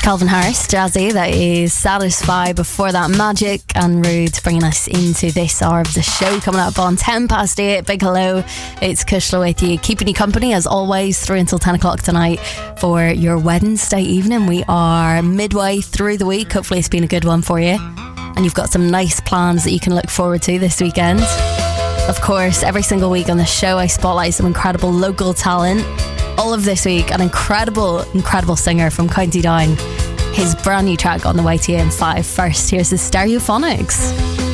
Calvin Harris, Jazzy, that is Satisfy. Before that, Magic and Rude, bringing us into this hour of the show. Coming up on 8:10. Big hello, it's Kushla with you, keeping you company as always through until 10 o'clock tonight for your Wednesday evening. We are midway through the week. Hopefully it's been a good one for you and you've got some nice plans that you can look forward to this weekend. Of course, every single week on the show I spotlight some incredible local talent. All of this week, an incredible singer from County Down. His brand new track on the way to you in 5. First, here's the Stereophonics.